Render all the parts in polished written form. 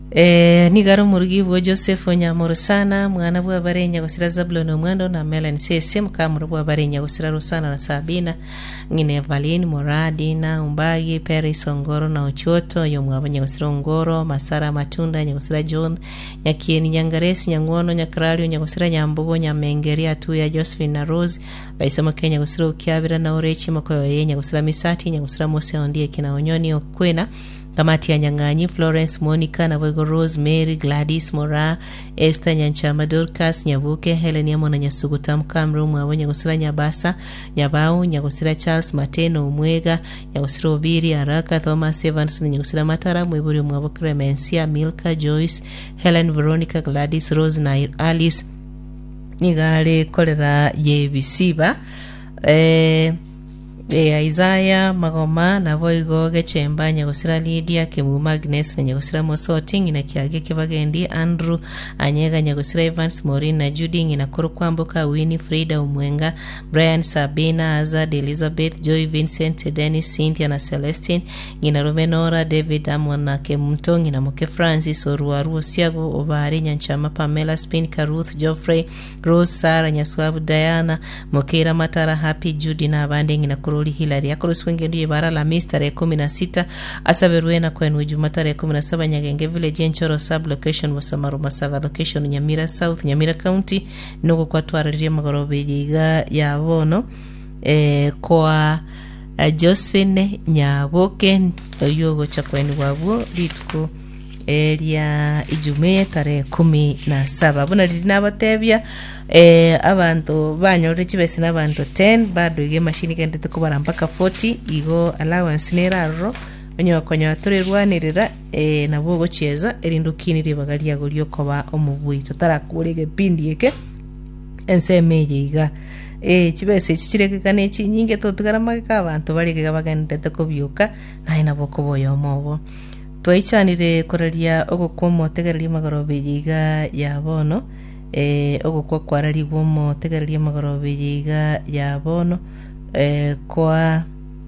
Nigaro murugi bwo Joseph Onyamoro sana mwana bwa barenya gusira Zabulon Omwando na Melanie Sese mukamuru bwa barenya gusira Rusana na Sabina ngine Evelyn Moradi na Umbagi Paris Ongoro na Ochoto yo mwabanya gusira Ongoro Masara Matunda nyagusira John Nyakieni Nyangaresi Nyangwono Nyakrali nyagusira Nyambogo Nyamengeri atu ya Josephine na Rose baisema Kenya gusira Ukiabira na Orechi makoyo yenya gusira Misati nyagusira Mose Ondie kina Onyoni Okwena Kamati ya Nyanganyi Florence Monica na Wego Rose Mary Gladys Mora Esther Nyanchama Dorcas Nyabuke Helen Yamona Nyasuguta Mkamru mwawe Nyagusira Nyabasa Nyabau Nyagusira Charles Mateno Umwega Nyagusira Obiri Araka Thomas Evans Nyagusira Matara Mwiburi mwawe Clemencia Milka Joyce Helen Veronica Gladys Rose na Alice Nigale kolera yebisiba Isaiah Magoma na Voigo Gechemba Nyagusira Lydia Kimuma Agnes na Nyagusira Mosoting na Kiage Kibagendi Andrew Anyega Nyagusira Evans Morin na Judy na Kurukwamboka Winnie Frida Umwenga Brian Sabina Azad Elizabeth Joy Vincent Dennis Cynthia na Celestine ngina Rumenora David Amwana Kemtongi na Moke Francis Oruaru Siago Obari Nyanchama Pamela Spinka Ruth Geoffrey Rose Sara Nyaswabu Diana Mokera Matara Happy Judy na abandi ngina Hilary yakoro swingendo bara la mistare 16 asaberuena kwenu Jumatare 17 Nyagenge Village Nchoro sub location Wasamaru Masava location Nyamira South Nyamira County nuko kwa twararie magorobe yiga ya bono kwa Josephine Nyaboke yogo cha kwenu wabo lituko elia ijume tare 17 bona linabatebya abantu banyore kibese n'abantu 10 bado ige machine kendete kubara mpaka 40 igo allowance neraro onyokonya turerwanirira nabo gocheza erindukinire bagalia golyo koba omubui tutarakubulege pindi yeke ensemeje iga kibese kikirekekane kinyinge totugaramaga abantu barege bagandete kubyuka naye nabo koboyo mobo Toichanire koralia ogokwomo tegereria magorobe yiga ya bono ogokwa kwarari gwomo tegereria magorobe yiga ya bono kwa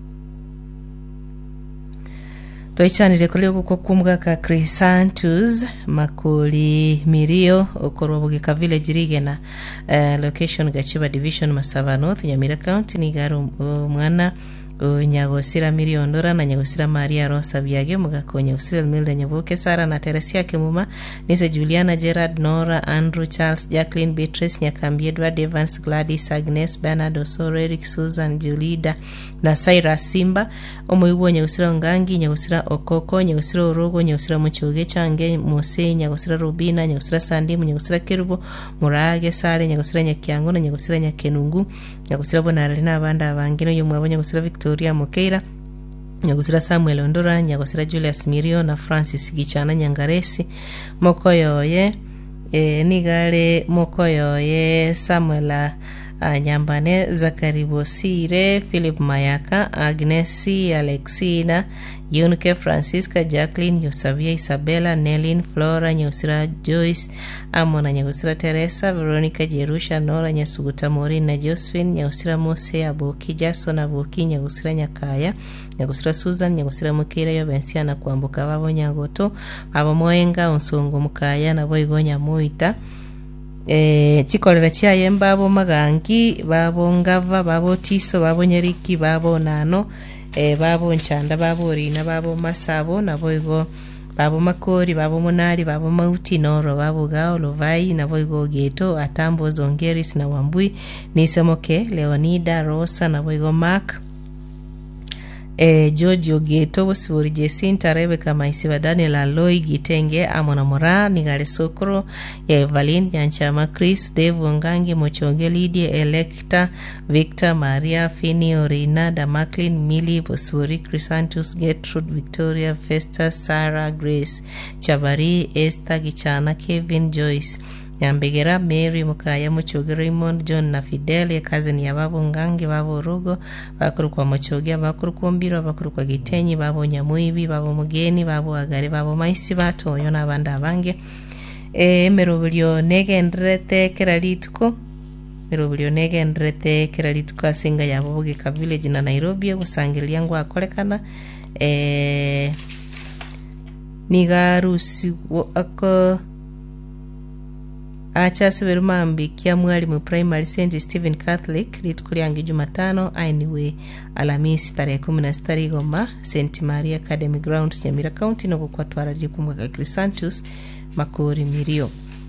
Toichanire koralia ogokwa kumga ka Chrysanthus Makuli Mirio okorobogeka village rigena location Gachiba division Masava North Nyamira County ni garo mwana Nyagosira Miliondora na Nyagosira Maria Rosa Biage mugakonya usira Milda Nyaboke Sara na Teresia Kimuma Nise Juliana Gerard Nora Andrew Charles Jacqueline Beatrice Nyakambi Edward Evans Gladys Agnes Bernard Osoro Eric Susan Julida na Saira Simba omuibo Nyagosira Ngangi Nyagosira Okoko Nyagosira Orogo Nyagosira Muchoge Change Mose Nyagosira Rubina Nyagosira Sandimu Nyagosira Kirubo Murage Sale Nyagosira Nyakiango na Nyagosira Nyakenungu Nyagosira Bonarali na abandi abangino yomwabo Nyagosira Victoria Mokeira Nyagusira Samuel Ondora Nyagusira Julius Mirio na Francis Gichana Nyangaresi Mokoyoye Nigale Mokoyoye Samuel Nyambane Zakari Bosire Philip Mayaka Agnesi Alexina Yunke Francisca Jacqueline Yosavia Isabella Nelin Flora Nyagusira Joyce Amona Nyagusira Teresa Veronica Jerusha Nora Nyasuguta Morin na Josephine Nyagusira Mose Aboki Jason Aboki Nyagusira Nyakaya Nyagusira Susan Nyagusira Mukira Yobensia na Kwambuka babo Nyagoto abo Moenga Onsongo Mukaya na Boigonya Muita chikolera chiaye mbabo Magangi babo Ngava babo Tiso babo Nyeriki babo Nano babo Nchanda babo Rina babo Masabo na Boigo babo Makori babo Munari babo Mauti Noro babo Gao Lovai na Boigo Geto Atambo Zongeris na Wambui Nisemoke Leonida Rosa na Boigo Mark George Ogeto Bosibori Jesinta Rebecca Maisiba Daniel Aloy Gitenge Amona Mora Nigale Sokoro ya Evelyn Nyanchama Chris Dave Ngangi Mochonge Lydia Electa Victor Maria Fini Orina Damaklin Millie Bosibori Chrysanthus Gertrude Victoria Festus Sarah Grace Chabari Esther Gichana Kevin Joyce Nyambegera Mary Mukaya Muchoge Raymond John na Fidel cousin ya babo Ngangi babo Rugo bakuru kwa Muchoge bakuru kwa Mbiro bakuru kwa Gitenyi babo Nyamuibi babo Mugeni babo Agare babo Maisi batoyo n'abandi abange merobulyo negendrete keralituko asinga yabo Bugika village na Nairobi gusangiria ngo akolekana nigarusi ako achase verumambi kia mwalimu primary St. Stephen Catholic litukuliangi Jumatano anyway Alhamisi tarehe 16 Goma St. Maria Academy Grounds Nyamira County no kukwatwara likumwaka Crisantus Makuri Mirio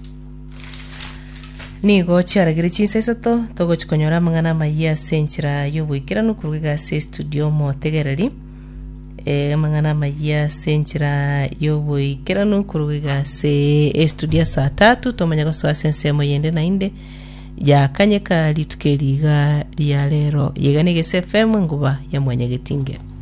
nigo cyaragire cyinsesato togo chikonyora mangana maya senchira yobwikirano kuruga se studio motegereri mangana maya senchira yobwikirano kuruga se studio saa 3 tomanya ko so sensemo yende na inde ya kanyeka litukeliga lya lero yeganege FM nguba ya mwenye getinge